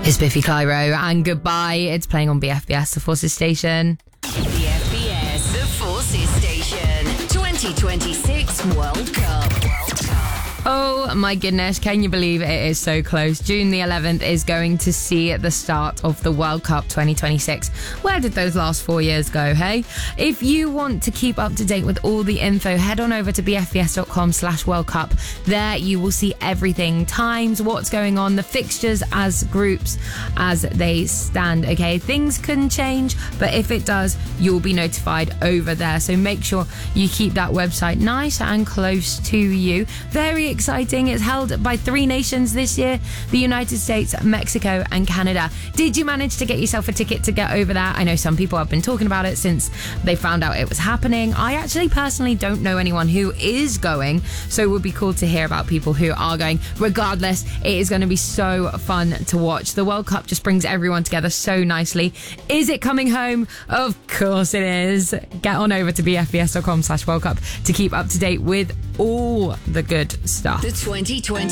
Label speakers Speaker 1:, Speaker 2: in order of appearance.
Speaker 1: It's Biffy Clyro and Goodbye. It's playing on BFBS, the Forces station.
Speaker 2: BFBS, the Forces station. 2026 World Cup.
Speaker 1: Oh my goodness, can you believe it is so close? June the 11th is going to see the start of the World Cup 2026. Where did those last 4 years go, hey? If you want to keep up to date with all the info, head on over to bfbs.com/World Cup. There you will see everything, times, what's going on, the fixtures as groups as they stand, okay? Things can change, but if it does, you'll be notified over there. So make sure you keep that website nice and close to you. Very exciting. It's held by 3 nations this year: the United States, Mexico and Canada. Did you manage to get yourself a ticket to get over there? I know some people have been talking about it since they found out it was happening. I actually personally don't know anyone who is going, so it would be cool to hear about people who are going. Regardless, it is going to be so fun to watch. The World Cup just brings everyone together so nicely. Is it coming home? Of course it is. Get on over to bfbs.com/World Cup to keep up to date with all the good stuff.
Speaker 2: The 2020